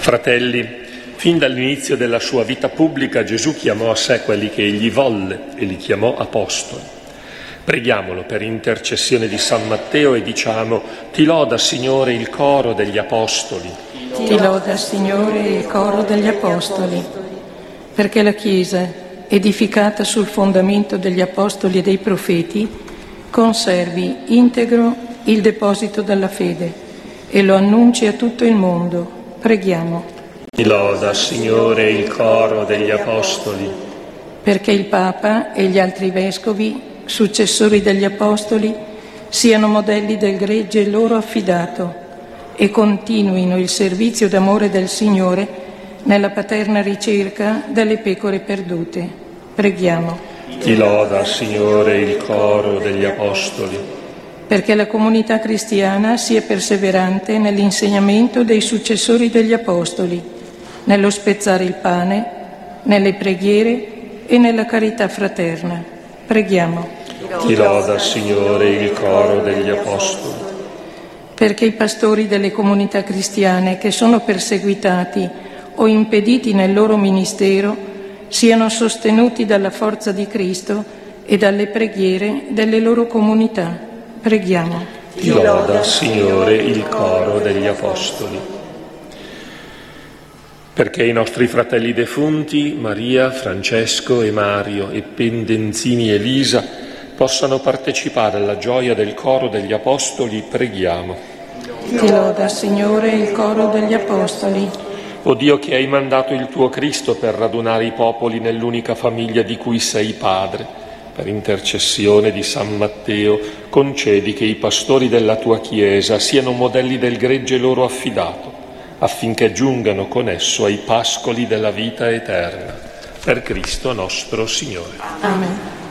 Fratelli, fin dall'inizio della sua vita pubblica Gesù chiamò a sé quelli che egli volle e li chiamò apostoli. Preghiamolo per intercessione di San Matteo e diciamo: Ti loda, Signore, il coro degli apostoli. Ti loda, Signore, il coro degli apostoli, perché la Chiesa, edificata sul fondamento degli apostoli e dei profeti, conservi integro il deposito della fede e lo annunci a tutto il mondo. Preghiamo. Ti loda, Signore, il coro degli apostoli. Perché il Papa e gli altri vescovi, successori degli apostoli, siano modelli del gregge loro affidato e continuino il servizio d'amore del Signore nella paterna ricerca delle pecore perdute. Preghiamo. Ti loda, Signore, il coro degli apostoli. Perché la comunità cristiana sia perseverante nell'insegnamento dei successori degli apostoli, nello spezzare il pane, nelle preghiere e nella carità fraterna. Preghiamo. Ti loda, Signore, il coro degli apostoli. Perché i pastori delle comunità cristiane che sono perseguitati o impediti nel loro ministero siano sostenuti dalla forza di Cristo e dalle preghiere delle loro comunità. Preghiamo. Ti loda, Signore, il coro degli apostoli. Perché i nostri fratelli defunti, Maria, Francesco e Mario e Pendenzini e Elisa, possano partecipare alla gioia del coro degli apostoli, preghiamo. Ti loda, Signore, il coro degli apostoli. O Dio che hai mandato il tuo Cristo per radunare i popoli nell'unica famiglia di cui sei Padre, per intercessione di San Matteo, concedi che i pastori della tua Chiesa siano modelli del gregge loro affidato, affinché giungano con esso ai pascoli della vita eterna. Per Cristo nostro Signore. Amen.